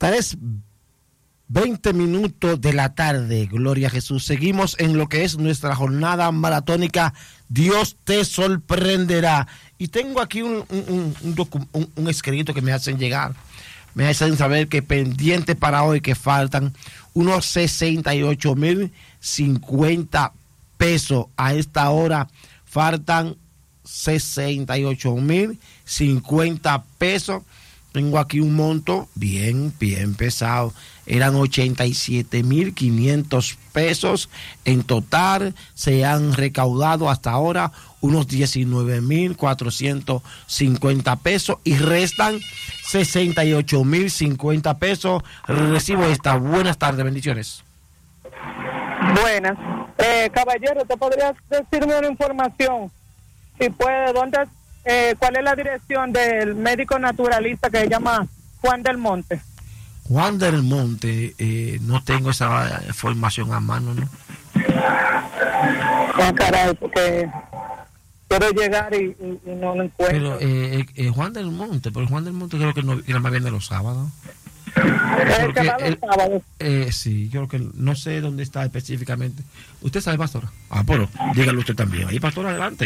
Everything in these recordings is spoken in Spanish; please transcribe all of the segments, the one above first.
3:20 de la tarde, gloria a Jesús. Seguimos en lo que es nuestra jornada maratónica. Dios te sorprenderá. Y tengo aquí un escrito que me hacen llegar. Me hacen saber que pendiente para hoy que faltan unos 68,050 pesos. A esta hora faltan 68,050 pesos. Tengo aquí un monto bien pesado. Eran 87,500 pesos. En total se han recaudado hasta ahora unos 19,450 pesos y restan 68,050 pesos. Recibo esta. Buenas tardes, bendiciones. Buenas. Caballero, ¿te podrías decirme una información? Si puede, ¿cuál es la dirección del médico naturalista que se llama Juan del Monte? Juan del Monte, no tengo esa información a mano, ¿no? Caray, porque quiero llegar y no lo encuentro. Pero Juan del Monte, creo que no, era más bien de los sábados. ¿El que va los sábados? Sí, yo creo que no sé dónde está específicamente. ¿Usted sabe, pastora? Pero dígalo usted también. Ahí, pastora, adelante.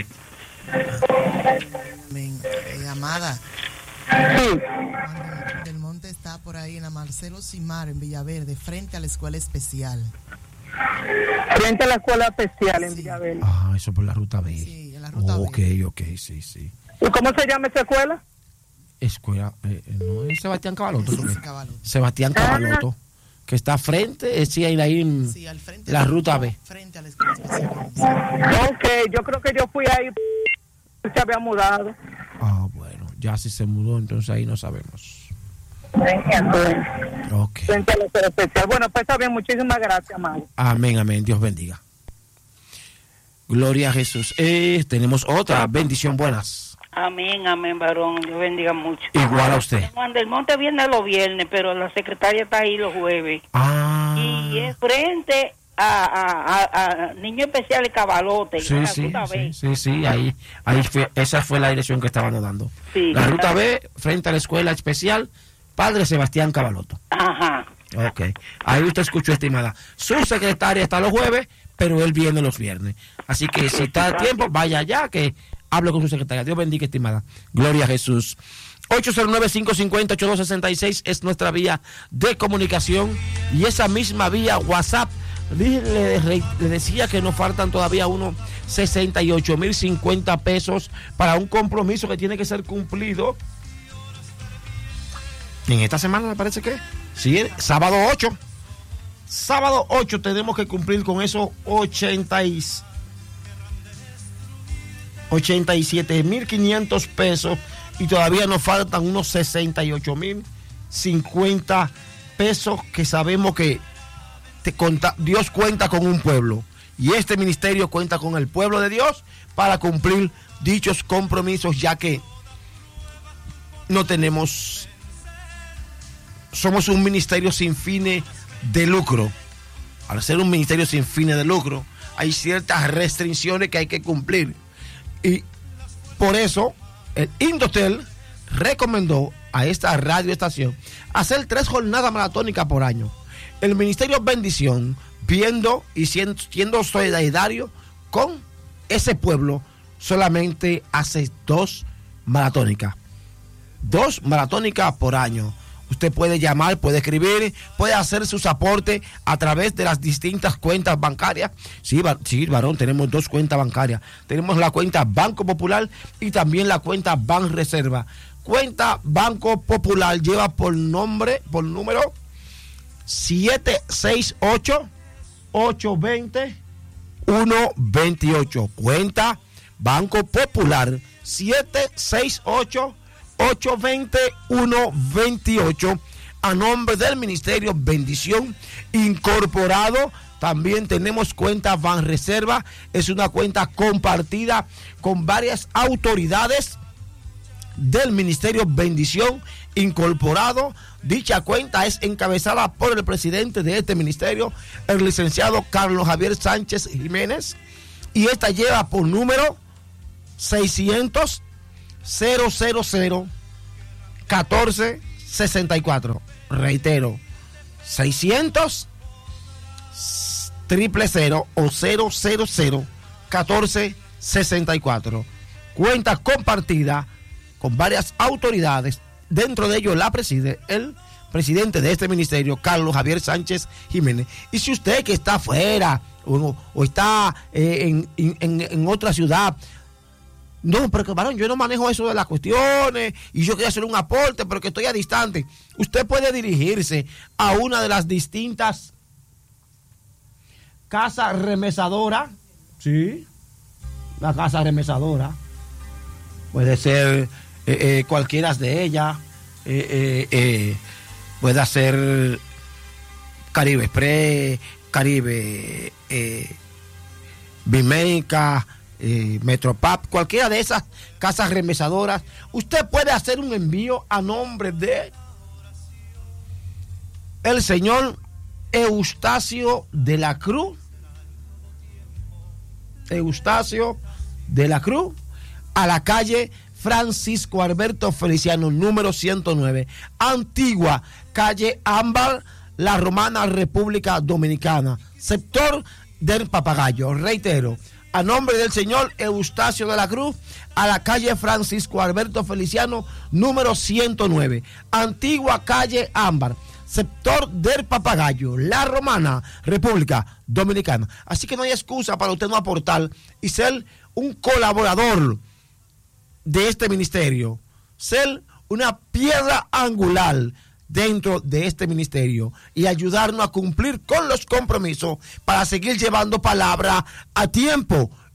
Amada. Sí. Juan del Monte está por ahí en la Marcelo Simar, en Villaverde, frente a la escuela especial. Frente a la escuela especial en Villaverde. Eso por la ruta B. Sí, en la ruta B. Ok, sí. ¿Y cómo se llama esa escuela? Escuela, no es Sebastián Cavaloto. Sí, Sebastián Cavaloto, que está frente, ahí al frente la ruta B. Frente a la escuela especial. Ok, yo creo que yo fui ahí, se había mudado. Bueno, ya si se mudó, entonces ahí no sabemos. Ok. Frente a la escuela especial. Bueno, pues está bien, muchísimas gracias, amado. Amén, Dios bendiga. Gloria a Jesús. Tenemos otra bendición, buenas. Amén, varón. Dios bendiga mucho. Igual a usted. Juan del Monte viene los viernes, pero la secretaria está ahí los jueves. Y es frente a Niño Especial Cabalote. Sí, ahí esa fue la dirección que estaban dando. Sí, la ruta B, frente a la escuela especial Padre Sebastián Cavaloto. Ajá. Ok, ahí usted escuchó, estimada. Su secretaria está los jueves, pero él viene los viernes. Así que si está a tiempo, vaya allá que hable con su secretaria. Dios bendiga, estimada. Gloria a Jesús. 809-550-8266 es nuestra vía de comunicación. Y esa misma vía WhatsApp, le decía que nos faltan todavía unos 68,050 pesos para un compromiso que tiene que ser cumplido en esta semana, me parece que sí, sábado 8. Sábado 8 tenemos que cumplir con esos 87,500 pesos y todavía nos faltan unos 68,050 pesos que sabemos que Dios cuenta con un pueblo y este ministerio cuenta con el pueblo de Dios para cumplir dichos compromisos, ya que somos un ministerio sin fines de lucro. Al ser un ministerio sin fines de lucro, hay ciertas restricciones que hay que cumplir. Y por eso el Indotel recomendó a esta radioestación hacer 3 jornadas maratónicas por año. El Ministerio Bendición, viendo y siendo solidario con ese pueblo, solamente hace 2 maratónicas. 2 maratónicas por año. Usted puede llamar, puede escribir, puede hacer sus aportes a través de las distintas cuentas bancarias. Sí, varón, tenemos 2 cuentas bancarias. Tenemos la cuenta Banco Popular y también la cuenta Banreserva. Cuenta Banco Popular lleva por número 768-820-128. Cuenta Banco Popular 768-820-128 a nombre del Ministerio Bendición Incorporado. También tenemos cuenta Banreserva, es una cuenta compartida con varias autoridades del Ministerio Bendición Incorporado. Dicha cuenta es encabezada por el presidente de este ministerio, el licenciado Carlos Javier Sánchez Jiménez, y esta lleva por número 600 000 14 1464. Reitero, 600 000 o 000 1464. Cuenta compartida con varias autoridades. Dentro de ello la preside el presidente de este ministerio, Carlos Javier Sánchez Jiménez. Y si usted que está afuera o está en otra ciudad, no, pero que varón, yo no manejo eso de las cuestiones y yo quiero hacer un aporte, pero que estoy a distante, usted puede dirigirse a una de las distintas casas remesadoras. Sí, la casa remesadora puede ser cualquiera de ellas, puede ser Caribe Express, Caribe Bimeca, Metropap, cualquiera de esas casas remesadoras. Usted puede hacer un envío a nombre de el señor Eustacio de la Cruz. Eustacio de la Cruz, a la calle Francisco Alberto Feliciano, número 109, antigua calle Ámbar, La Romana, República Dominicana, sector del Papagayo. Reitero, a nombre del señor Eustacio de la Cruz, a la calle Francisco Alberto Feliciano, número 109, antigua calle Ámbar, sector del Papagayo, La Romana, República Dominicana. Así que no hay excusa para usted no aportar y ser un colaborador de este ministerio, ser una piedra angular dentro de este ministerio y ayudarnos a cumplir con los compromisos para seguir llevando palabra a tiempo